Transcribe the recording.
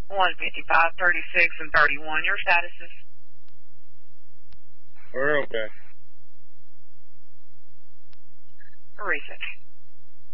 155, 36, and 31. Your status is? We're okay. Reset.